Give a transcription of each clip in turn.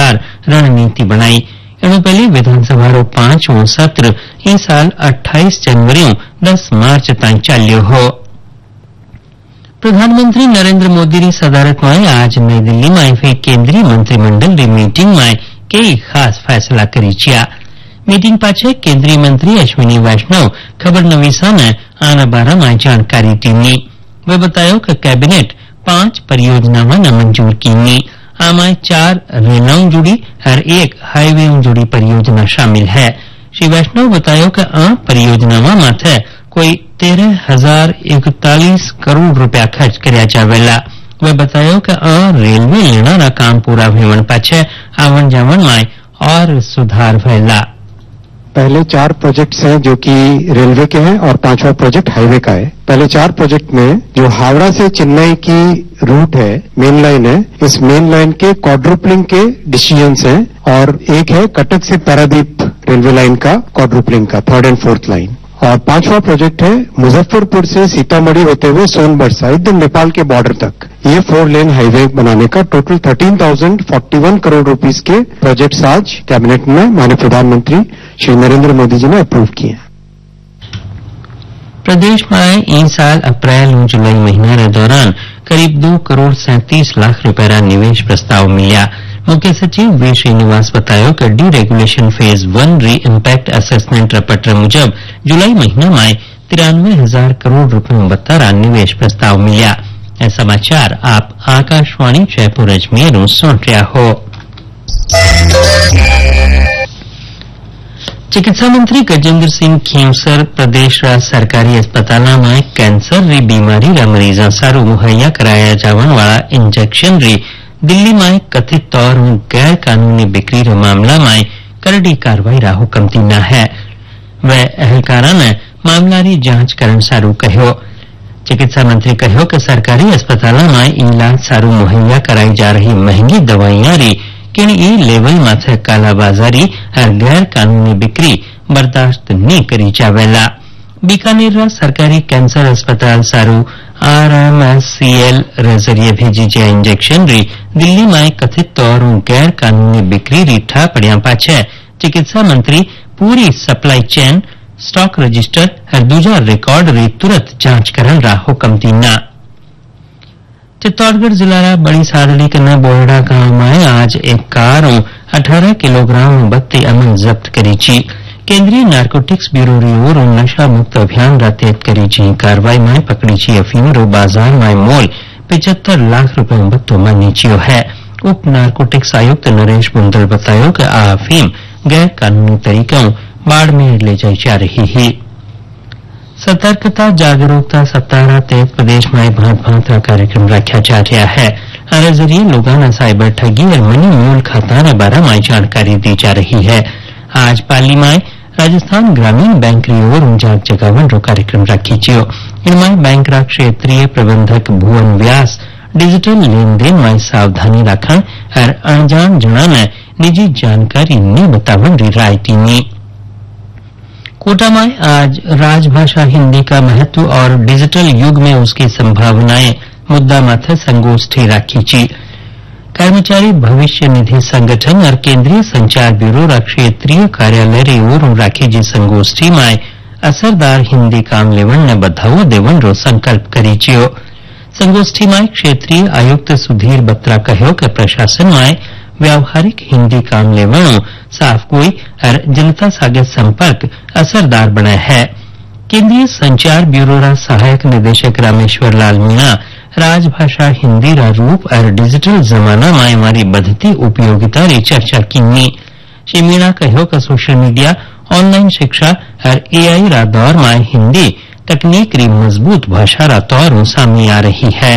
अनुसार रणनीति बनाई। एनु पहले विधानसभा रो 5वां सत्र ई साल 28 जनवरी 10 मार्च ताईं चाल्यो हो। प्रधानमंत्री नरेंद्र मोदी री सदारत में आज नई दिल्ली में केंद्रीय मंत्रिमंडल री मीटिंग में कई खास फैसला करी छिया। मीटिंग पाछे केंद्रीय मंत्री अश्विनी वैष्णव खबरनवीसा ने आना बारा में जानकारी दी। वे बतायो कि कैबिनेट 5 परियोजनाओं ने मंजूर की। आमाय 4 रेलों जुड़ी और 1 हाईवे जुड़ी परियोजना शामिल है। श्री वैष्णव बतायो कि आ परियोजनाओं माथे कोई 13,041 करोड़ रुपया खर्च करया जावेला। वे बतायो कि आ रेलवे लेना काम पूरा होने पाछे आवन जावन में और सुधार भयला। पहले 4 प्रोजेक्ट्स हैं जो कि रेलवे के हैं और 5वां प्रोजेक्ट हाईवे का है। पहले 4 प्रोजेक्ट में जो हावड़ा से चेन्नई की रूट है, मेन लाइन है, इस मेन लाइन के क्वाड्रुपलिंग के डिसीजंस हैं और एक है कटक से पारादीप रेलवे लाइन का क्वाड्रुपलिंग का 3rd and 4th लाइन। और 5वां प्रोजेक्ट है मुजफ्फरपुर से सीतामढ़ी होते हुए सोनबरसा एकदम नेपाल के बॉर्डर तक ये 4 लेन हाईवे बनाने का टोटल 13,041 करोड़ रुपीस के प्रोजेक्ट्स आज कैबिनेट में माननीय प्रधानमंत्री श्री नरेंद्र मोदी जी ने अप्रूव किए। प्रदेश में इस साल अप्रैल और जुलाई महीना के दौरान करीब 2 करोड़ 37 लाख रुपये का निवेश प्रस्ताव मिला। मुख्य सचिव वी श्रीनिवास बतायो कि डीरेगुलेशन फेज 1 री इम्पैक्ट असेसमेंट पत्र मुजब जुलाई महीना में 93,000 करोड़ रुपयों बत्तारा निवेश प्रस्ताव मिला। यह समाचार आप आकाशवाणी जयपुर अजमेर सुन रहा हो। चिकित्सा मंत्री गजेंद्र सिंह खीमसर प्रदेश सरकारी अस्पताल में कैंसर री बीमारी रा मरीजा सारू मुहैया कराया जावन वाला इंजेक्शन री दिल्ली में कथित तौर गैर कानूनी बिक्री रे मामला में करड़ी कार्रवाई रा हुक्म दीना है। वह अहलकारा ने मामला री जांच करन सारू कहो। चिकित्सा मंत्री कहो कि सरकारी अस्पताल में इलाज सारू मुहैया कराई जा रही महंगी दवाइयां री किन ई लेवल माथे कालाबाजारी और गैर कानूनी बिक्री बर्दाश्त नहीं करी जावेला। बीकानेर सरकारी कैंसर अस्पताल सारू RMSCL जरिए भेजी जाए इंजेक्शन री दिल्ली में कथित तौर गैर कानूनी बिक्री री ठा पड़िया पाछे चिकित्सा मंत्री पूरी सप्लाई चेन स्टॉक रजिस्टर और दूजा रिकॉर्ड री तुरंत जांच करन रा हुक्म दीना। चित्तौड़गढ़ जिला बड़ी सादड़ी कन्ना बोहड़ा गांव में आज एक कार 18 किलोग्राम बत्ती अमल जब्त करी छी। केंद्रीय नार्कोटिक्स ब्यूरो री ओर नशा मुक्त अभियान रा तेज करी छी। कार्रवाई में पकड़ी छी अफीम रो बाजार में मोल 75 लाख रुपए बत्तो मानी छियो है। उप नार्कोटिक्स आयुक्त नरेश बुंदल बतायो कि आ अफीम गैर कानूनी तरीकों बाड़मेर ले जाई जा रही है। सतर्कता जागरूकता सप्ताह तहत प्रदेश में भांत कार्यक्रम रखा जा रहा है। आने जरिए लोगों साइबर ठगी और मनी मूल खाता बारे में जानकारी दी जा रही है। आज पाली में राजस्थान ग्रामीण बैंक की ओर जाग जगावन रो कार्यक्रम रखी छियो। इनमें बैंक रा क्षेत्रीय प्रबंधक भुवन व्यास डिजिटल लेन देन में सावधानी रखन और अनजान जना ने निजी जानकारी नहीं बतावन री राय दी। कोटा में आज राजभाषा हिंदी का महत्व और डिजिटल युग में उसकी संभावनाएं मुद्दा माथे संगोष्ठी रखी छी। कर्मचारी भविष्य निधि संगठन और केंद्रीय संचार ब्यूरो रा क्षेत्रीय कार्यालय री ओर राखी जी संगोष्ठी में असरदार हिंदी काम लेवन ने बधाओ देवन रो संकल्प करी छियो। संगोष्ठी में क्षेत्रीय आयुक्त सुधीर बत्रा कहो कि प्रशासन में व्यावहारिक हिंदी काम लेवनो साफ गोई और जनता सागे संपर्क असरदार बना है। केंद्रीय संचार ब्यूरो रा सहायक निदेशक रामेश्वर लाल मीणा राजभाषा हिंदी रा रूप और डिजिटल जमाना में हमारी बढ़ती उपयोगिता री चर्चा की। श्री मीणा कहो कि सोशल मीडिया ऑनलाइन शिक्षा और AI रा दौर में हिंदी तकनीक री मजबूत भाषा रा तौर सामने आ रही है।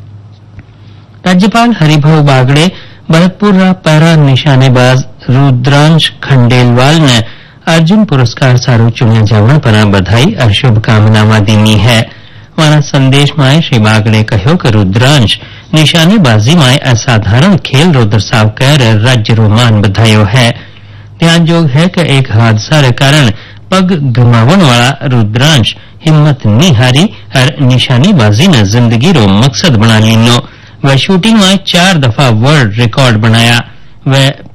राज्यपाल हरिभाऊ बागड़े भरतपुर रा पैरा निशानेबाज रुद्रांश खंडेलवाल ने अर्जुन पुरस्कार सारू चुने जावन पर बधाई और शुभकामनाएं दी है। वहां संदेश में श्री बागड़े कहो कि रुद्रांश निशानेबाजी में असाधारण खेल रो दर्शाव कर राज्य रो मान बधायो है। ध्यानयोग है कि एक हादसा रे कारण पग गमावन वाला रुद्रांश हिम्मत नहीं हारी और निशानेबाजी ने जिंदगी रो मकसद बना लीनो। वह शूटिंग में 4 दफा वर्ल्ड रिकॉर्ड बनाया। वह